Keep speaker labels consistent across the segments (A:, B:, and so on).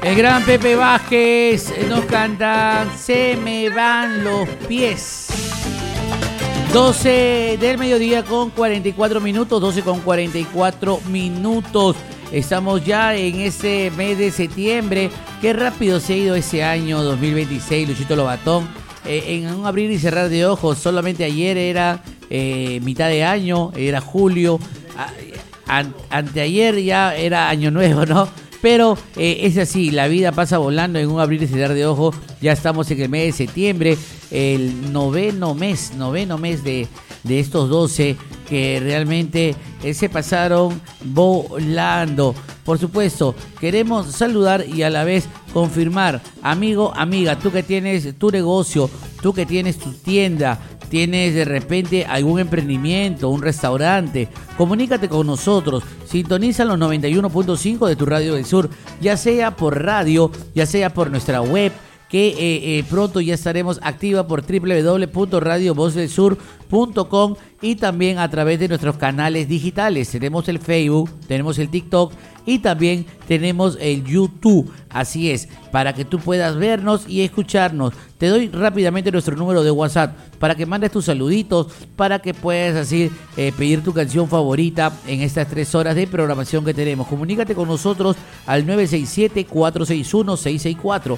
A: El gran Pepe Vázquez nos canta Se me van los pies. 12 del mediodía con 44 minutos, 12 con 44 minutos. Estamos ya en ese mes de septiembre. Qué rápido se ha ido ese año 2026, Luchito Lobatón. En un abrir y cerrar de ojos, solamente ayer era mitad de año, era julio. Anteayer ya era año nuevo, ¿no? Pero es así, la vida pasa volando en un abrir y cerrar de ojos. Ya estamos en el mes de septiembre, el noveno mes de estos 12 que realmente se pasaron volando. Por supuesto, queremos saludar y a la vez confirmar, amigo, amiga, tú que tienes tu negocio, tú que tienes tu tienda, tienes de repente algún emprendimiento, un restaurante, comunícate con nosotros, sintoniza los 91.5 de tu Radio del Sur, ya sea por radio, ya sea por nuestra web, que pronto ya estaremos activa por www.radiovozdelsur.com y también a través de nuestros canales digitales. Tenemos el Facebook, tenemos el TikTok y también tenemos el YouTube. Así es, para que tú puedas vernos y escucharnos. Te doy rápidamente nuestro número de WhatsApp para que mandes tus saluditos, para que puedas así pedir tu canción favorita en estas 3 horas de programación que tenemos. Comunícate con nosotros al 967-461-664.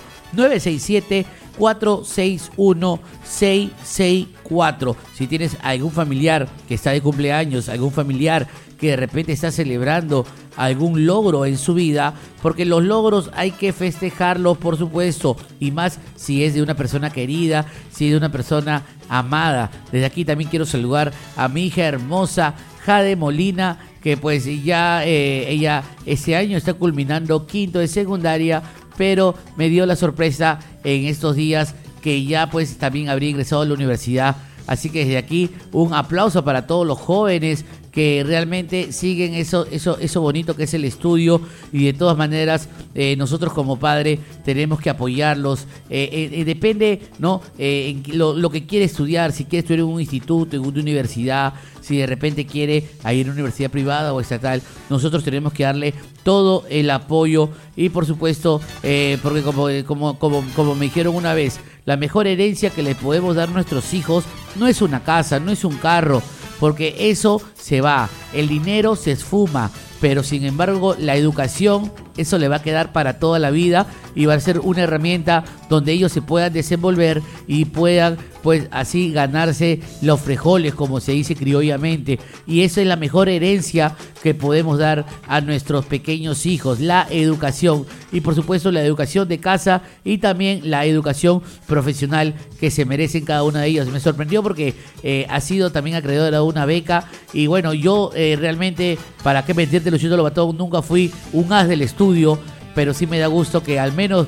A: 967-461-664. Si tienes algún familiar que está de cumpleaños, algún familiar que de repente está celebrando algún logro en su vida, porque los logros hay que festejarlos, por supuesto, y más si es de una persona querida, si es de una persona amada. Desde aquí también quiero saludar a mi hija hermosa, Jade Molina, que pues ya ella este año está culminando quinto de secundaria, pero me dio la sorpresa en estos días que ya pues también habría ingresado a la universidad. Así que desde aquí un aplauso para todos los jóvenes que realmente siguen eso bonito que es el estudio, y de todas maneras nosotros como padre tenemos que apoyarlos. Depende, ¿no? Lo que quiere estudiar, si quiere estudiar en un instituto, en una universidad, si de repente quiere ir a una universidad privada o estatal, nosotros tenemos que darle todo el apoyo y por supuesto, porque como me dijeron una vez, la mejor herencia que le podemos dar a nuestros hijos no es una casa, no es un carro, porque eso se va, el dinero se esfuma, pero sin embargo la educación, eso le va a quedar para toda la vida y va a ser una herramienta donde ellos se puedan desenvolver y puedan pues así ganarse los frijoles, como se dice criollamente, y esa es la mejor herencia que podemos dar a nuestros pequeños hijos, la educación, y por supuesto la educación de casa y también la educación profesional que se merecen cada una de ellas. Me sorprendió porque ha sido también acreedora de una beca, y bueno, yo realmente, para qué mentirte, Luchito Lobatón, nunca fui un as del estudio, pero sí me da gusto que al menos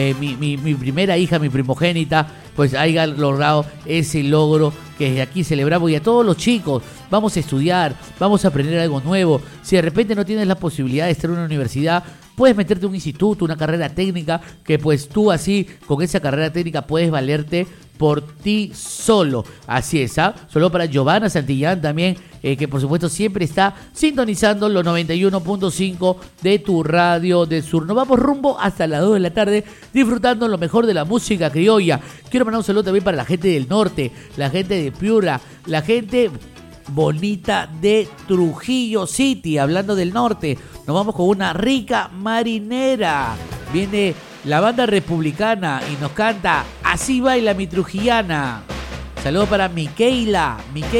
A: mi primera hija, mi primogénita, pues haya logrado ese logro que desde aquí celebramos. Y a todos los chicos, vamos a estudiar, vamos a aprender algo nuevo. Si de repente no tienes la posibilidad de estar en una universidad, puedes meterte en un instituto, una carrera técnica, que pues tú así, con esa carrera técnica, puedes valerte por ti solo. Así es, ¿ah? Solo para Giovanna Santillán también, que por supuesto siempre está sintonizando los 91.5 de tu Radio del Sur. Nos vamos rumbo hasta las 2 de la tarde disfrutando lo mejor de la música criolla. Quiero mandar un saludo también para la gente del norte, la gente de Piura, la gente bonita de Trujillo City. Hablando del norte, nos vamos con una rica marinera. Viene la banda republicana y nos canta Así baila mi trujillana. Saludos para Miquela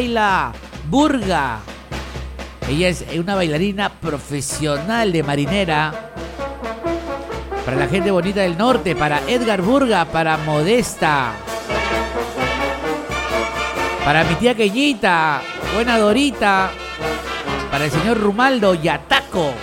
A: Burga. Ella es una bailarina profesional de marinera. Para la gente bonita del norte, para Edgar Burga, para Modesta, para mi tía Queñita, buena Dorita, para el señor Rumaldo Yataco.